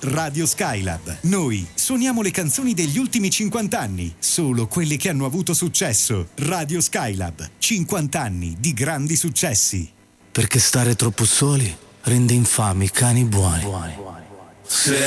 Radio Skylab. Noi suoniamo le canzoni degli ultimi 50 anni, solo quelle che hanno avuto successo. Radio Skylab, 50 anni di grandi successi. Perché stare troppo soli rende infami i cani buoni. Se